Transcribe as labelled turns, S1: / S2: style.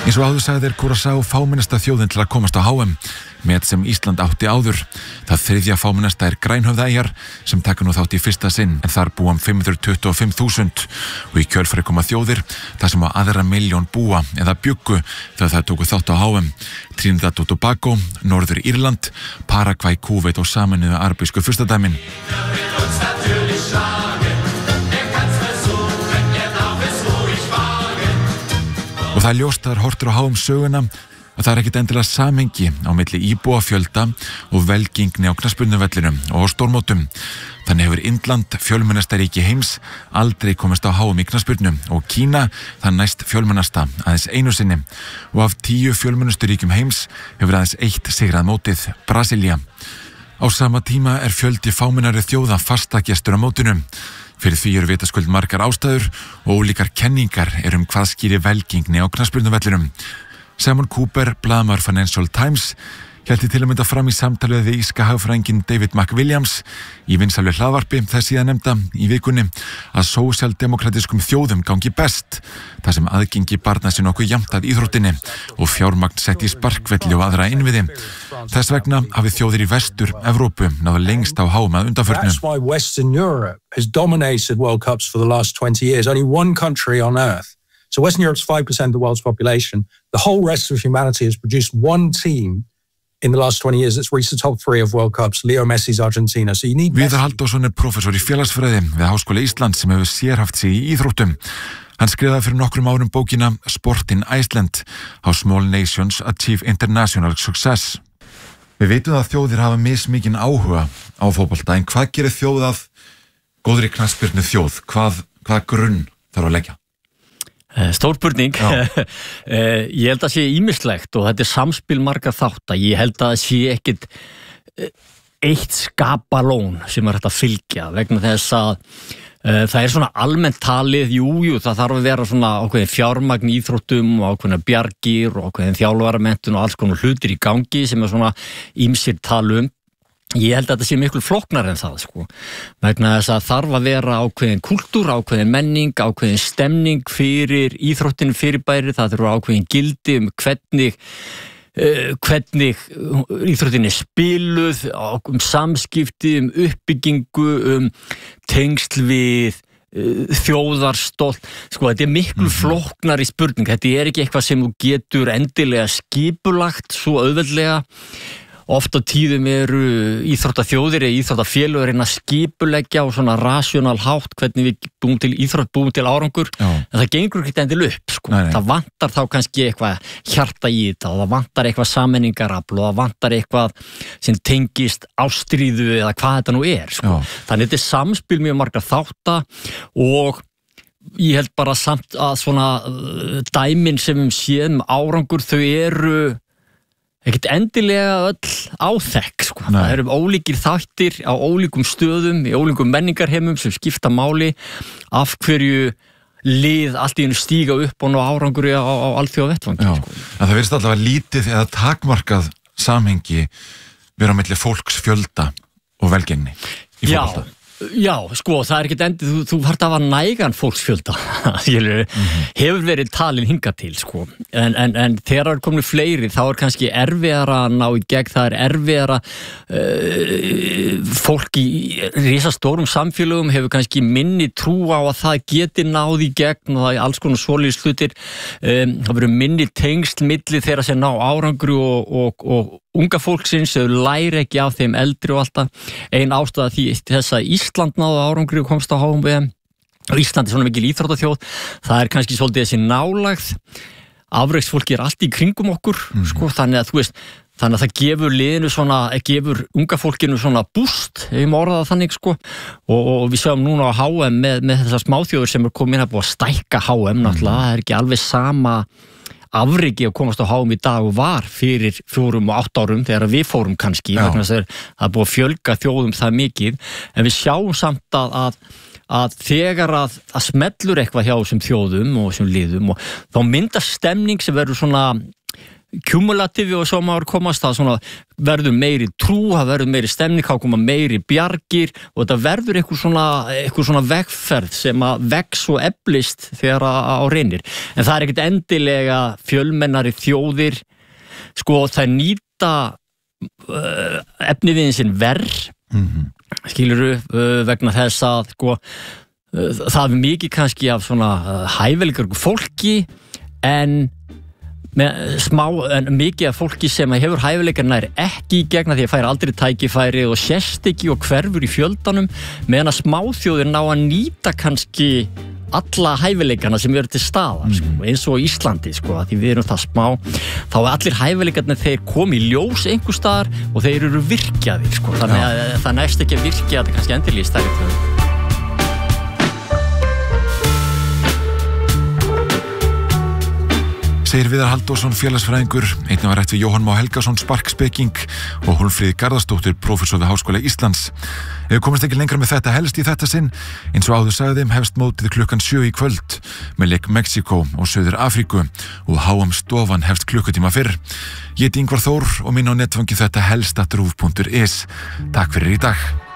S1: Eins og áður sagði Curaçao fámennasta þjóðin til að komast á HM, met sem Ísland átti áður. Það þriðja fámennasta Grænhöfðaeyjar sem taka nú þátt í fyrsta sinn, en þar búa 525.000 og í kjölfari koma þjóðir þar sem á aðra milljón búa eða bjuggu þegar það tóku þátt á HM. Trinidad og Tobago, Norður Írland, Paraguay, Kúveit og Sameinuðu arabísku furstadæmin. Og það ljóst að hortur á HM söguna að það ekkert endilega samhengi á milli íbúafjölda og velgengni á knattspyrnuvellinum og á stórmótum. Þannig hefur Indland, fjölmennasta ríki heims, aldrei komist á HM í knattspyrnu og Kína það næst fjölmennasta aðeins einu sinni. Og af 10 fjölmennustu ríkjum heims hefur aðeins 1 sigrað mótið, Brasilía. Á sama tíma fjöldi fámennari þjóða fastagestur á mótinu. Fyrir því eru vitaskuld margar ástæður og ólíkar kenningar hvað skýrir velgengni á knattspyrnuvellinum. Simon Cooper, blaðamaður Financial Times, héldi til að mynda fram í samtali við írska hagfræðinginn David McWilliams í vinsælu hlaðvarpi þess síðan nefnda í vikunni að sósíaldemókratískum þjóðum gangi best, þar sem aðgengi barna sé nokkuð jafnt að íþróttinni og fjármagn sett í sparkvelli og aðra innviði. Þess vegna hafi þjóðir í Vestur-Evrópu náðu lengst á HM að undanförnu.
S2: That's why Western Europe has dominated World Cups for the last 20 years. Only one country on earth. So Western Europe's 5% of the world's population. The whole rest of humanity has produced one team in the last 20 years that's reached the top 3 of World Cups, Leo Messi's Argentina. So you need
S1: Viðar Halldórsson professor í félagsfræði við Háskóla Íslands sem hefur sérhaft sig í íþróttum. Hann skrifaði fyrir nokkrum árum bókina Sport in Iceland, How Small Nations Achieve International Success. Við veitum að þjóðir hafa mismikinn áhuga á fótbolta, en hvað gerir þjóð að góðri knattspyrnu þjóð? Hvað grunn þarf að leggja?
S3: Stór spurning. Ég held að sé ýmislegt og þetta samspil margar þátta. Ég held að það sé ekkit eitt skapalón sem hægt að fylgja vegna þess að það svona almennt talið, jú, það þarf að vera svona ákveðin fjármagn í íþróttum og ákveðin bjargir og ákveðin þjálfaramenntun og alls konar hlutir í gangi sem svona ýmsir talum. Ég held að þetta sé miklu flóknar en það, sko. Vegna þess að þarf að vera ákveðin kúltúr, ákveðin menning, ákveðin stemning fyrir íþróttinu fyrirbæri, það þurfa ákveðin gildi hvernig íþróttin spiluð, samskipti, uppbyggingu, tengsl við þjóðarstolt. Sko, þetta miklu flóknari spurning. Þetta ekki eitthvað sem þú getur endilega skipulagt svo auðveldlega. Oft á tíðum eru íþróttaþjóðir eða íþróttafélög að skipuleggja og svona rasjónal hátt hvernig við búum til árangur. En það gengur ekki endilega upp, sko. Nei. Það vantar þá kannski eitthvað hjarta í þetta og það vantar eitthvað sammenningarafl og það vantar eitthvað sem tengist ástríðu eða hvað þetta nú sko. Þannig þetta samspil mjög margar þátta og ég held bara samt að svona dæmin sem séum árangur þau eru ekkert endilega öll áþekk, sko. Það eru ólíkir þættir á ólíkum stöðum, í ólíkum menningarheimum sem skipta máli af hverju lið allt í einu stíga upp og ná árangur á alþjóðavettvangi. Sko.
S1: En það virðist allavega lítið eða takmarkað samhengi vera á milli fólks fjölda og velgengni í fótbolta.
S3: Já, sko, það ekkert endið, þú þarft að hafa nægan fólksfjölda, hefur verið talin hingað til, sko, en þegar það komið fleiri, þá kannski erfiðara að ná í gegn, það erfiðara, fólk í risastórum samfélögum hefur kannski minni trú á að það geti náð í gegn og það alls konar svoleiðis hlutir, það verður minni tengsl milli þeirra sem ná árangri og unga fólksins, þau læri ekki af þeim eldri og alltaf. Ein ástæða því þess að Ísland náðu árangri og komst á HM og Ísland svona mikil íþróttaþjóð, það kannski svolítið þessi nálægð, afreksfólki allt í kringum okkur, sko, þannig að þú veist, þannig að það gefur liðinu svona, gefur unga fólkinu svona boost, ef ég má orða það þannig, sko, og við sjáum núna á HM með þessar smáþjóður sem komin að búið að stækka HM, náttúrulega, það ekki alveg sama afriki að komast á HM í dag og var fyrir 4 og 8 árum þegar við fórum kannski, vegna þess að það er búið að fjölga þjóðum það mikið, en við sjáum samt að þegar að smellur eitthvað hjá þessum þjóðum og þessum liðum og þá myndast stemning sem verður svona kumulativi og svo maður komast það svona verður meiri trú, það verður meiri stemning, þá koma meiri bjargir og þetta verður eitthvað svona vegferð sem að vex og eflist þegar á reynir. En það ekkert endilega fjölmennari þjóðir, sko það nýta efniviðin sinn verð, skilurðu, vegna þess að sko það mikið kannski af svona hæfileikar fólki en mikið af fólki sem hefur hæfileikarna ekki í gegna því að færa aldrei tækifæri og sést ekki og hverfur í fjöldanum meðan að smáþjóðir ná að nýta kannski alla hæfileikana sem eru til staðar eins og Íslandi því við erum það smá þá allir hæfileikarnir þeir komi í ljós einhvers staðar og þeir eru virkjaðir þannig að það næst ekki að virkja þetta kannski endilega í stærri þjóð.
S1: Segir Viðar Halldórsson félagsfræðingur, einnig var rætt við Jóhann Má Helgason sparkspeking og Hólmfríði Garðarsdóttir prófessor við Háskóla Íslands. Ef við komumst ekki lengra með þetta helst í þetta sinn, eins og áður sagði þeim hefst mótið klukkan 7 í kvöld með leik Mexíkó og Suður Afríku og HM stofan hefst klukkutíma fyrr. Ég heiti Ingvar Þór og minn á netfangi þetta helst@ruv.is. Takk fyrir í dag.